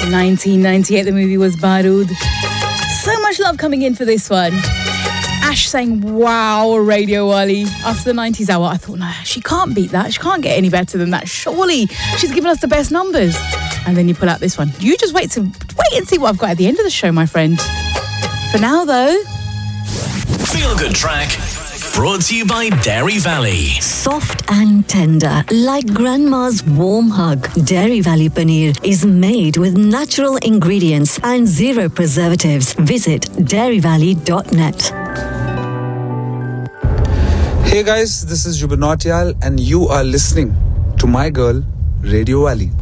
1998, the movie was Barood. So much love coming in for this one. Ash saying, wow, Radio Wali. After the 90s hour, I thought, no, she can't beat that. She can't get any better than that. Surely she's given us the best numbers. And then you pull out this one. You just wait and see what I've got at the end of the show, my friend. For now, though... Feel Good Track, brought to you by Dairy Valley. Soft and tender, like grandma's warm hug. Dairy Valley Paneer is made with natural ingredients and zero preservatives. Visit dairyvalley.net. Hey guys, this is Jubin Nautiyal and you are listening to my girl, Radio Valley.